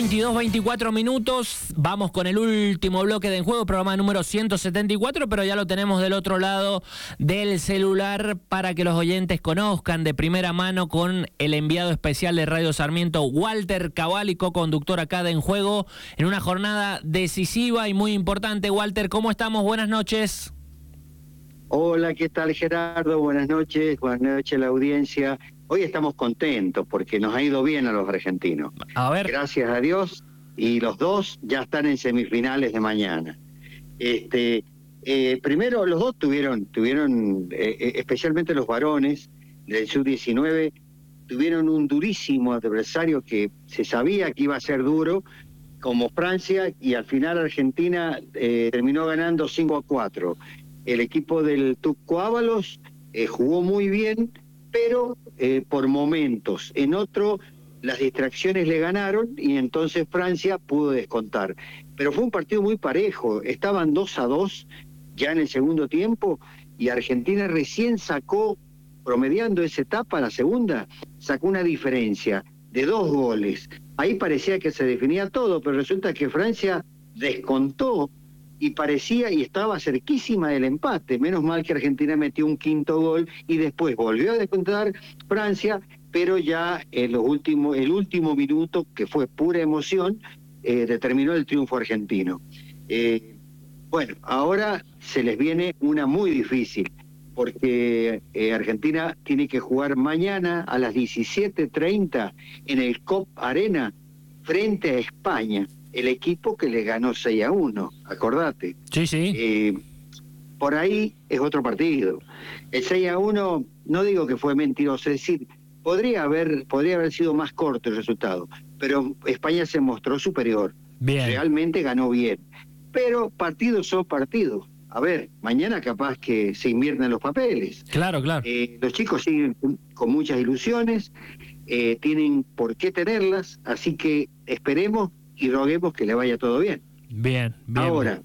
22:24 minutos, vamos con el último bloque de En Juego, programa número 174, pero ya lo tenemos del otro lado del celular para que los oyentes conozcan de primera mano con el enviado especial de Radio Sarmiento, Walter Cavalli, co-conductor acá de En Juego, en una jornada decisiva y muy importante. Walter, ¿cómo estamos? Buenas noches. Hola, ¿qué tal, Gerardo? Buenas noches a la audiencia. Hoy estamos contentos porque nos ha ido bien a los argentinos. A ver. Gracias a Dios, y los dos ya están en semifinales de mañana. Primero, los dos tuvieron especialmente los varones del Sub-19, tuvieron un durísimo adversario que se sabía que iba a ser duro, como Francia, y al final Argentina terminó ganando 5-4. El equipo del Tuco Ábalos jugó muy bien, pero por momentos. En otro, las distracciones le ganaron y entonces Francia pudo descontar. Pero fue un partido muy parejo. Estaban 2-2 ya en el segundo tiempo y Argentina recién sacó, promediando esa etapa, la segunda, sacó una diferencia de 2 goles. Ahí parecía que se definía todo, pero resulta que Francia descontó y parecía y estaba cerquísima del empate. Menos mal que Argentina metió un quinto gol y después volvió a descontar Francia, pero ya el último minuto, que fue pura emoción, determinó el triunfo argentino. Bueno, ahora se les viene una muy difícil, porque Argentina tiene que jugar mañana a las 17:30 en el COP Arena frente a España, el equipo que le ganó 6-1, acordate. Sí, sí. Por ahí es otro partido. El 6-1, no digo que fue mentiroso, es decir, podría haber sido más corto el resultado, pero España se mostró superior. Bien. Realmente ganó bien. Pero partidos son partidos. A ver, mañana capaz que se invierten los papeles. Claro, claro. Los chicos siguen con muchas ilusiones, tienen por qué tenerlas, así que esperemos y roguemos que le vaya todo bien. Bien, bien. Ahora,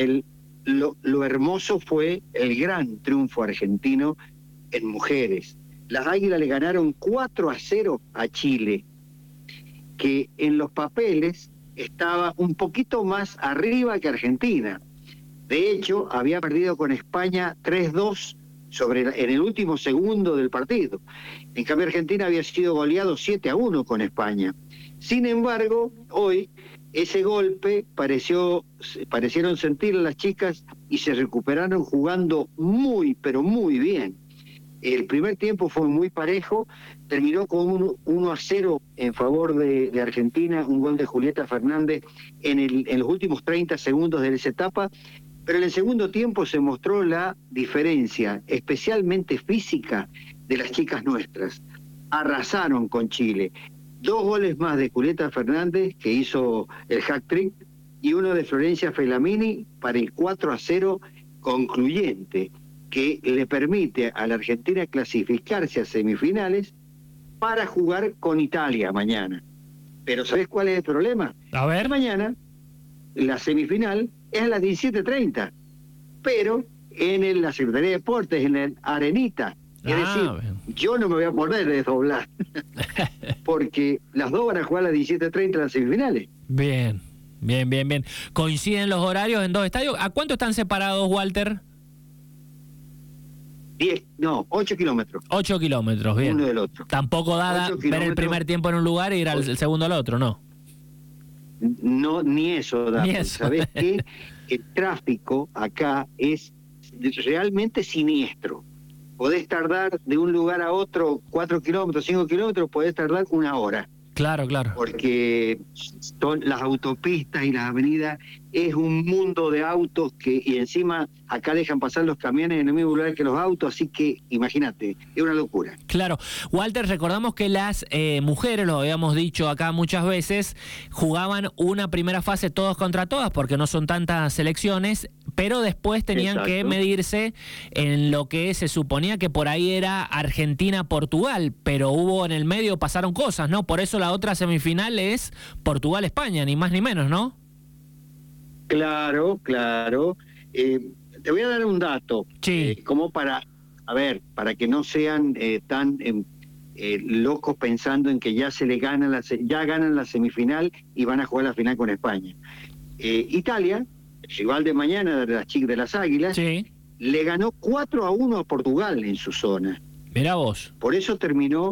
lo hermoso fue el gran triunfo argentino en mujeres. Las Águilas le ganaron 4-0 a Chile, que en los papeles estaba un poquito más arriba que Argentina. De hecho, había perdido con España 3-2 en el último segundo del partido. En cambio, Argentina había sido goleado 7-1 con España. Sin embargo, hoy ese golpe parecieron sentir las chicas y se recuperaron jugando muy, pero muy bien. El primer tiempo fue muy parejo, terminó con 1-0 en favor de Argentina, un gol de Julieta Fernández en los últimos 30 segundos de esa etapa, pero en el segundo tiempo se mostró la diferencia, especialmente física, de las chicas nuestras. Arrasaron con Chile. 2 goles más de Julieta Fernández, que hizo el hat-trick, y uno de Florencia Felamini para el 4-0 concluyente, que le permite a la Argentina clasificarse a semifinales para jugar con Italia mañana. Pero ¿sabés cuál es el problema? A ver. Mañana la semifinal es a las 17:30, pero en la Secretaría de Deportes, en el Arenita. Es decir, yo no me voy a poner a desdoblar, porque las dos van a jugar a las 17:30 en las semifinales. Bien, bien, bien, bien. ¿Coinciden los horarios en 2 estadios? ¿A cuánto están separados, Walter? 8 kilómetros. 8 kilómetros, bien. Uno del otro. Tampoco da ver el primer tiempo en un lugar e ir al segundo al otro, ¿no? No, ni eso da. ¿Sabés qué? El tráfico acá es realmente siniestro. Podés tardar de un lugar a otro 4 kilómetros, 5 kilómetros, podés tardar 1 hora. Claro, claro. Porque las autopistas y las avenidas es un mundo de autos y encima acá dejan pasar los camiones en el mismo lugar que los autos, así que imagínate, es una locura. Claro. Walter, recordamos que las mujeres, lo habíamos dicho acá muchas veces, jugaban una primera fase todos contra todas porque no son tantas selecciones, pero después tenían que medirse en lo que se suponía que por ahí era Argentina-Portugal, pero hubo en el medio, pasaron cosas, ¿no? Por eso la otra semifinal es Portugal-España, ni más ni menos, ¿no? Claro, claro. Te voy a dar un dato, sí. como para que no sean tan locos pensando en que ya ganan la semifinal y van a jugar la final con España. Italia, el rival de mañana de las Águilas, Sí. le ganó 4-1 a Portugal en su zona. Mirá vos. Por eso terminó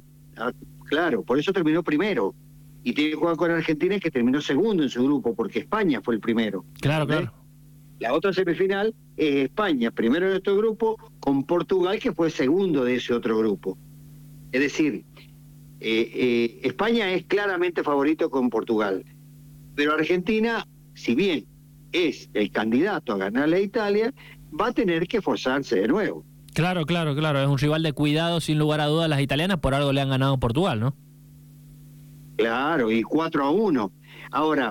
primero. Y tiene que jugar con Argentina, que terminó segundo en su grupo, porque España fue el primero. Claro, ¿Ves? claro. La otra semifinal es España, primero en otro grupo, con Portugal, que fue segundo de ese otro grupo. Es decir, España es claramente favorito con Portugal, pero Argentina, si bien es el candidato a ganarle a Italia, va a tener que esforzarse de nuevo. Claro. Es un rival de cuidado, sin lugar a dudas, las italianas, por algo le han ganado a Portugal, ¿no? Claro, y 4-1. Ahora,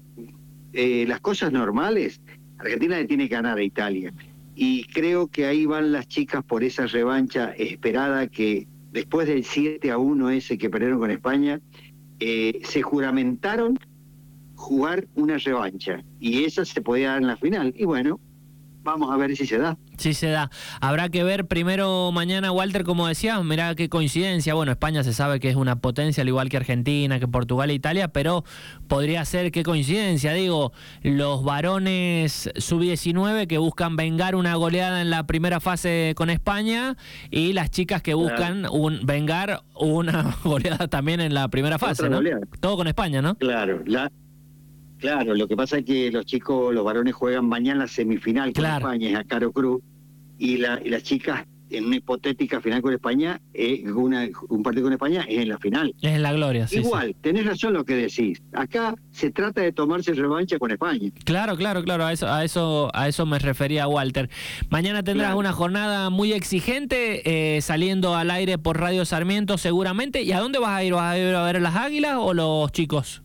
las cosas normales, Argentina le tiene que ganar a Italia. Y creo que ahí van las chicas por esa revancha esperada que después del 7-1 ese que perdieron con España, se juramentaron jugar una revancha. Y esa se podía dar en la final. Y bueno, vamos a ver si se da. Sí se da. Habrá que ver primero mañana, Walter, como decías, mirá qué coincidencia. Bueno, España se sabe que es una potencia, al igual que Argentina, que Portugal e Italia, pero podría ser qué coincidencia. Digo, los varones sub-19 que buscan vengar una goleada en la primera fase con España y las chicas que buscan vengar una goleada también en la primera fase, ¿no? Goleada. Todo con España, ¿no? Claro, Claro, lo que pasa es que los varones juegan mañana la semifinal con España, es a Caro Cruz, y las chicas en una hipotética final con España, un partido con España es en la final. Es en la gloria, sí. Igual, tenés razón lo que decís. Acá se trata de tomarse revancha con España. Claro, a eso me refería, Walter. Mañana tendrás una jornada muy exigente, saliendo al aire por Radio Sarmiento seguramente. ¿Y a dónde vas a ir? ¿Vas a ir a ver a las Águilas o los chicos?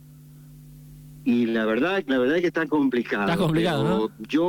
Y la verdad es que está complicado. Está complicado, ¿no?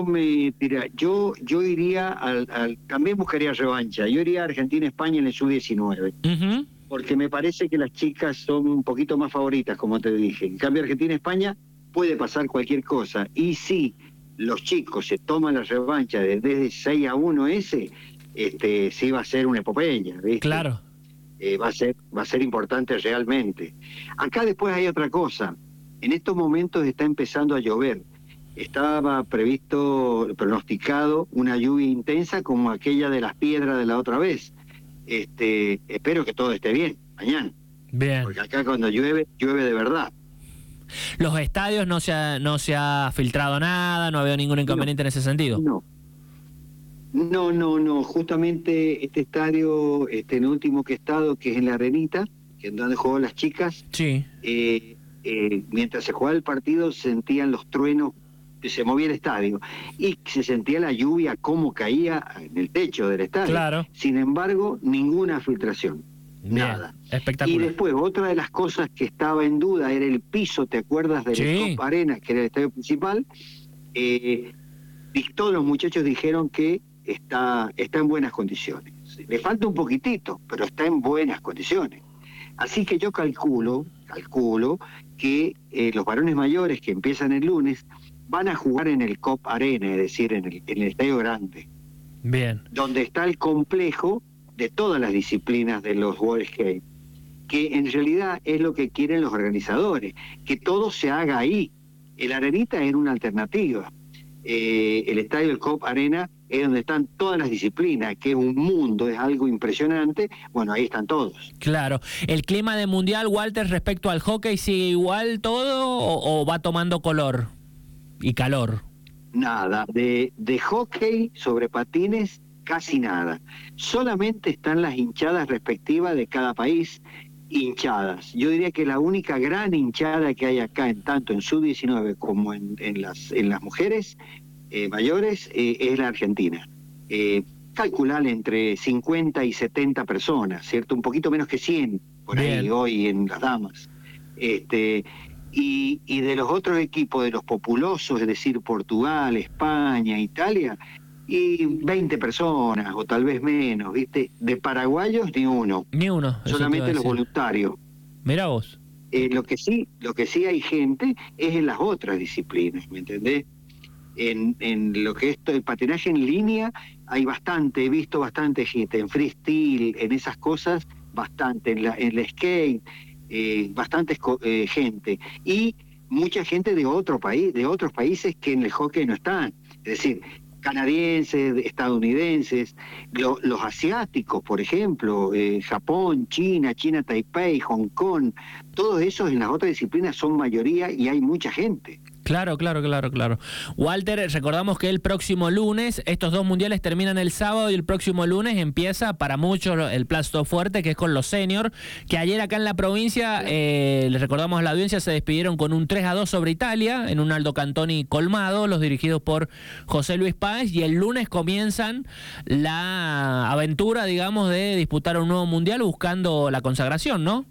Yo iría también buscaría revancha. Yo iría a Argentina-España en el sub-19. Porque me parece que las chicas son un poquito más favoritas, como te dije. En cambio, Argentina-España puede pasar cualquier cosa. Y si los chicos se toman la revancha desde 6-1 sí va a ser una epopeya, ¿viste? Claro. Va a ser importante realmente. Acá después hay otra cosa. En estos momentos está empezando a llover. Estaba pronosticado una lluvia intensa como aquella de las piedras de la otra vez. Espero que todo esté bien mañana. Bien. Porque acá cuando llueve de verdad. Los estadios no se ha filtrado nada, no ha habido ningún inconveniente en ese sentido. No. Justamente este estadio, en el último que he estado, que es en La Arenita, que es donde jugó las chicas. Sí. Mientras se jugaba el partido se sentían los truenos, que se movía el estadio y se sentía la lluvia como caía en el techo del estadio. Claro. Sin embargo, ninguna filtración. Bien, nada. Espectacular. Y después, otra de las cosas que estaba en duda era el piso, ¿te acuerdas del Cop Arena, que era el estadio principal? Todos los muchachos dijeron que está en buenas condiciones. Le falta un poquitito, pero está en buenas condiciones. Así que yo calculo que los varones mayores que empiezan el lunes van a jugar en el Cop Arena, es decir, en el estadio grande. Bien. Donde está el complejo de todas las disciplinas de los World Games, que en realidad es lo que quieren los organizadores, que todo se haga ahí. El Arenita era una alternativa. El estadio del Cop Arena es donde están todas las disciplinas, que es un mundo, es algo impresionante. Bueno, ahí están todos. Claro. ¿El clima de mundial, Walter, respecto al hockey sigue igual todo o va tomando color y calor? Nada. De hockey sobre patines, casi nada. Solamente están las hinchadas respectivas de cada país, hinchadas. Yo diría que la única gran hinchada que hay acá, tanto en sub-19 como en las mujeres mayores, es la Argentina. Calcular entre 50 y 70 personas, ¿cierto? Un poquito menos que 100 por ahí hoy en las damas. Y de los otros equipos, de los populosos, es decir, Portugal, España, Italia, y 20 personas o tal vez menos, ¿viste? De paraguayos ni uno. Ni uno. Solamente los voluntarios. Mirá vos. Lo que sí hay gente es en las otras disciplinas, ¿me entendés? En lo que es el patinaje en línea hay bastante, he visto bastante gente, en freestyle, en esas cosas bastante, en la skate, bastante gente, y mucha gente de otros países que en el hockey no están, es decir, canadienses, estadounidenses, los asiáticos, por ejemplo, Japón, China Taipei, Hong Kong, todos esos en las otras disciplinas son mayoría y hay mucha gente. Claro. Walter, recordamos que el próximo lunes, estos dos mundiales terminan el sábado y el próximo lunes empieza para muchos el plato fuerte, que es con los senior, que ayer acá en la provincia, les recordamos a la audiencia, se despidieron con un 3-2 sobre Italia, en un Aldo Cantoni colmado, los dirigidos por José Luis Páez, y el lunes comienzan la aventura, digamos, de disputar un nuevo mundial buscando la consagración, ¿no?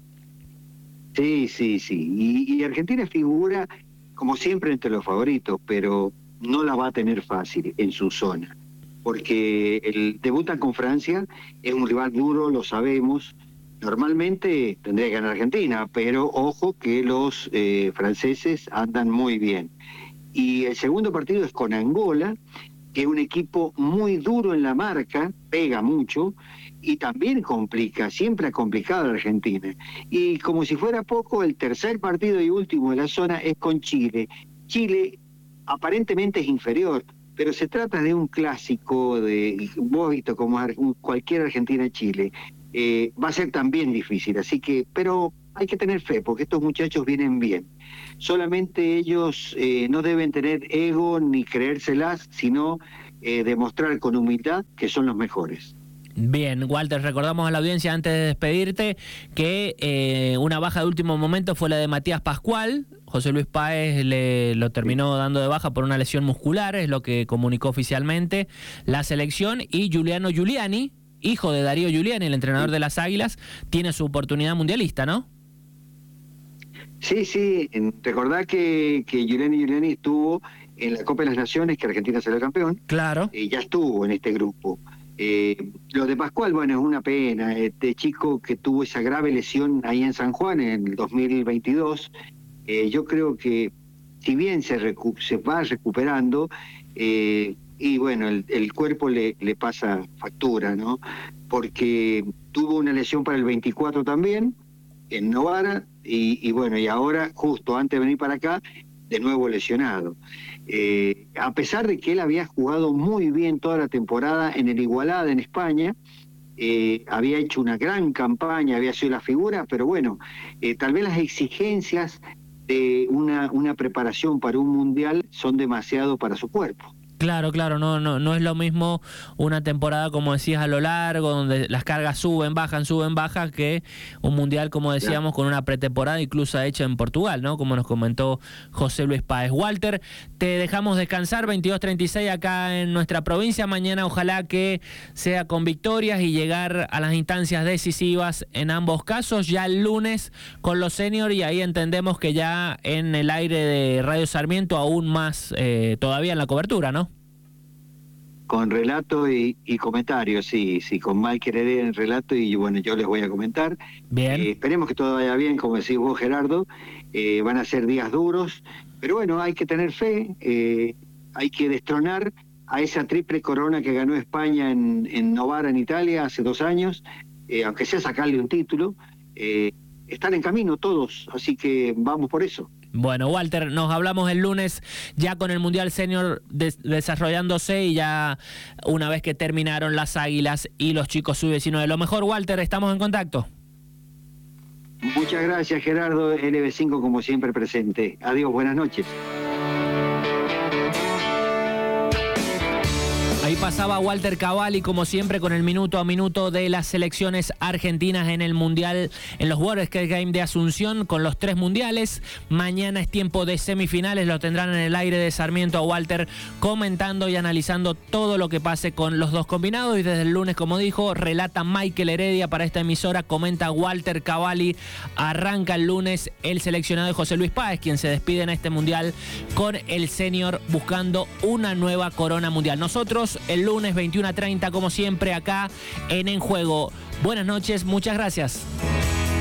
Sí. Y Argentina figura como siempre entre los favoritos, pero no la va a tener fácil en su zona, porque debutan con Francia, es un rival duro, lo sabemos, normalmente tendría que ganar Argentina, pero ojo que los franceses andan muy bien. Y el segundo partido es con Angola, que es un equipo muy duro en la marca, pega mucho, y también complica, siempre ha complicado a la Argentina. Y como si fuera poco, el tercer partido y último de la zona es con Chile. Chile aparentemente es inferior, pero se trata de un clásico, vos visto como cualquier Argentina-Chile. Va a ser también difícil, así que, pero hay que tener fe, porque estos muchachos vienen bien. Solamente ellos no deben tener ego ni creérselas, sino demostrar con humildad que son los mejores. Bien, Walter, recordamos a la audiencia antes de despedirte que una baja de último momento fue la de Matías Pascual. José Luis Páez lo terminó dando de baja por una lesión muscular, es lo que comunicó oficialmente la selección, y Giuliano Giuliani, hijo de Darío Giuliani, el entrenador de las Águilas, tiene su oportunidad mundialista, ¿no? Sí, recordá que Giuliani estuvo en la Copa de las Naciones, que Argentina salió campeón. Claro. Ya estuvo en este grupo. Lo de Pascual, bueno, es una pena. Este chico que tuvo esa grave lesión ahí en San Juan en el 2022, yo creo que si bien se va recuperando, y bueno, el cuerpo le pasa factura, ¿no? Porque tuvo una lesión para el 24 también, en Novara, y bueno, y ahora, justo antes de venir para acá, de nuevo lesionado. A pesar de que él había jugado muy bien toda la temporada en el Igualada en España, había hecho una gran campaña, había sido la figura, pero bueno, tal vez las exigencias de una preparación para un mundial son demasiado para su cuerpo. Claro, no es lo mismo una temporada, como decías, a lo largo, donde las cargas suben, bajan, que un mundial, como decíamos, con una pretemporada incluso hecha en Portugal, ¿no? Como nos comentó José Luis Páez. Walter, te dejamos descansar, 22:36 acá en nuestra provincia. Mañana ojalá que sea con victorias y llegar a las instancias decisivas en ambos casos. Ya el lunes con los seniors, y ahí entendemos que ya en el aire de Radio Sarmiento aún más todavía en la cobertura, ¿no? Con relato y comentarios, sí, con Mike Heredia en relato, y bueno, yo les voy a comentar. Bien. Esperemos que todo vaya bien, como decís vos, Gerardo. Van a ser días duros, pero bueno, hay que tener fe, hay que destronar a esa triple corona que ganó España en Novara, en Italia, hace 2 años, aunque sea sacarle un título. Están en camino todos, así que vamos por eso. Bueno, Walter, nos hablamos el lunes ya con el Mundial Senior desarrollándose, y ya una vez que terminaron las Águilas y los chicos sub-19. Lo mejor, Walter, estamos en contacto. Muchas gracias, Gerardo. LB5 como siempre presente. Adiós, buenas noches. Ahí pasaba Walter Cavalli, como siempre, con el minuto a minuto de las selecciones argentinas en el Mundial, en los World Skate Games de Asunción, con los 3 mundiales. Mañana es tiempo de semifinales, lo tendrán en el aire de Sarmiento a Walter comentando y analizando todo lo que pase con los 2 combinados. Y desde el lunes, como dijo, relata Michael Heredia para esta emisora, comenta Walter Cavalli. Arranca el lunes el seleccionado de José Luis Páez, quien se despide en este Mundial con el senior buscando una nueva corona mundial. Nosotros el lunes 21:30, como siempre, acá en Juego. Buenas noches, muchas gracias.